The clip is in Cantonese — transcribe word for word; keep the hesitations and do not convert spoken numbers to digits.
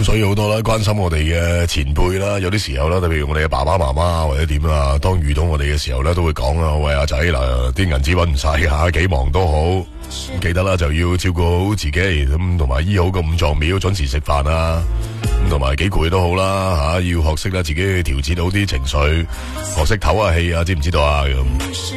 咁所以好多啦，關心我哋嘅前輩啦，有啲時候啦，特別我哋嘅爸爸媽媽或者點啊，當遇到我哋嘅時候咧，都會講啊，喂阿仔嗱，啲銀紙搵唔晒吓，幾忙都好，記得啦就要照顧好自己，咁同埋醫好個五臟廟，準時食飯啊，咁同埋幾攰都好啦吓，要學識啦自己去調節到啲情緒，學識唞下氣啊，知唔知道啊咁？